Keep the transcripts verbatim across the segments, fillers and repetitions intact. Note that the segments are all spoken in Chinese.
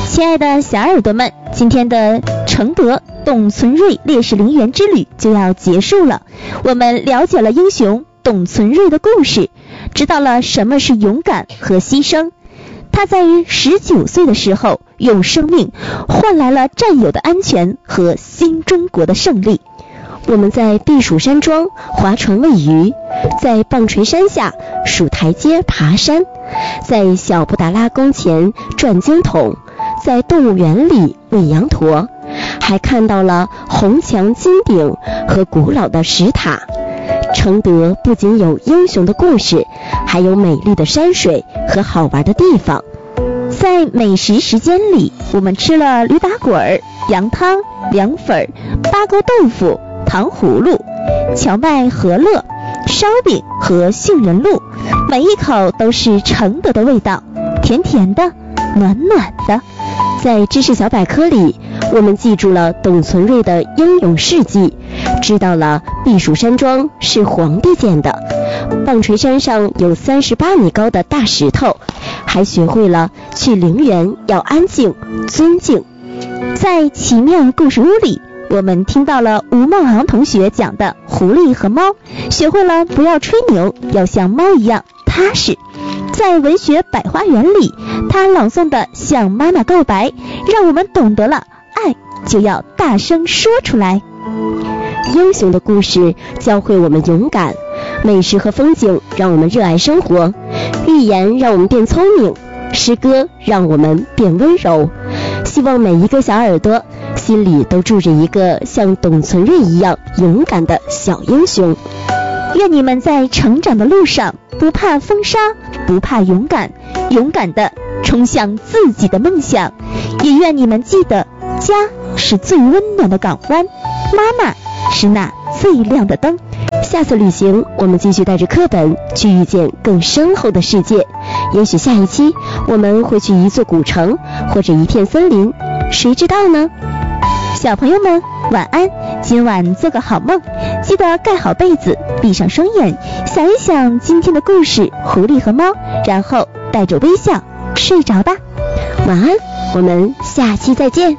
亲爱的小耳朵们，今天的承德董存瑞烈士陵园之旅就要结束了。我们了解了英雄董存瑞的故事，知道了什么是勇敢和牺牲。他在十九岁的时候，用生命换来了战友的安全和新中国的胜利。 我们在避暑山庄划船喂鱼，在棒槌山下数台阶爬山，在小布达拉宫前转经筒，在动物园里喂羊驼，还看到了红墙金顶和古老的石塔。承德不仅有英雄的故事，还有美丽的山水和好玩的地方。 在美食时间里，我们吃了驴打滚、羊汤、凉粉、八沟豆腐、糖葫芦、荞麦饸饹、烧饼和杏仁露，每一口都是承德的味道，甜甜的，暖暖的。 在知识小百科里，我们记住了董存瑞的英勇事迹，知道了避暑山庄是皇帝建的，棒槌山上有三十八米高的大石头，还学会了去陵园要安静尊敬。 在奇妙故事屋里，我们听到了吴茂昂同学讲的狐狸和猫，学会了不要吹牛，要像猫一样踏实。在文学百花园里，他朗诵的《向妈妈告白》，让我们懂得了爱就要大声说出来。 英雄的故事教会我们勇敢，美食和风景让我们热爱生活，寓言让我们变聪明，诗歌让我们变温柔。希望每一个小耳朵心里都住着一个像董存瑞一样勇敢的小英雄。 愿你们在成长的路上不怕风沙，不怕勇敢，勇敢的冲向自己的梦想。也愿你们记得，家是最温暖的港湾，妈妈是那最亮的灯。 下次旅行，我们继续带着课本去遇见更深厚的世界。也许下一期我们会去一座古城，或者一片森林，谁知道呢？ 小朋友们晚安，今晚做个好梦，记得盖好被子，闭上双眼，想一想今天的故事狐狸和猫，然后带着微笑睡着吧。 晚安，我们下期再见。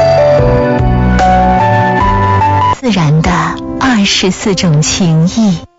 自然的二十四种情谊。